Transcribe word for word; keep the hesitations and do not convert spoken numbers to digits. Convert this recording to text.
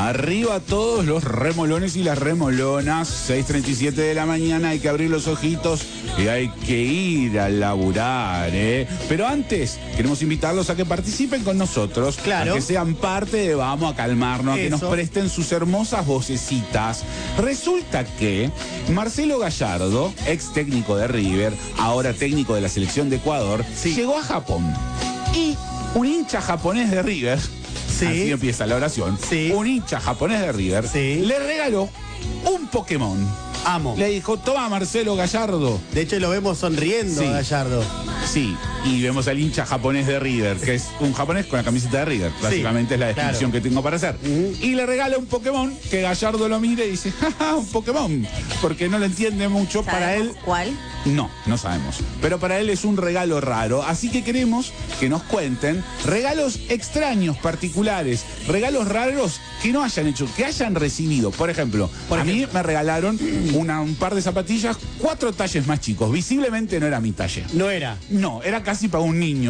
Arriba todos los remolones y las remolonas. seis treinta y siete de la mañana, hay que abrir los ojitos y hay que ir a laburar, ¿eh? Pero antes, queremos invitarlos a que participen con nosotros. Claro. A que sean parte de Vamos a Calmarnos, a que nos presten sus hermosas vocecitas. Resulta que Marcelo Gallardo, ex técnico de River, ahora técnico de la selección de Ecuador, sí. llegó a Japón. Y un hincha japonés de River, sí. así empieza la oración, sí. un hincha japonés de River, sí. le regaló un Pokémon. Amo. Le dijo, toma Marcelo Gallardo. De hecho lo vemos sonriendo sí. a Gallardo. Sí, y vemos al hincha japonés de River, que es un japonés con la camiseta de River. Básicamente sí, es la descripción claro. que tengo para hacer. Uh-huh. Y le regala un Pokémon que Gallardo lo mira y dice, jaja, un Pokémon. Porque no lo entiende mucho. Para él. ¿Cuál? No, no sabemos. Pero para él es un regalo raro. Así que queremos que nos cuenten regalos extraños, particulares, regalos raros que no hayan hecho, que hayan recibido. Por ejemplo, Por a ejemplo. mí me regalaron una, un par de zapatillas, cuatro talles más chicos. Visiblemente no era mi talle. No era. No, era casi para un niño.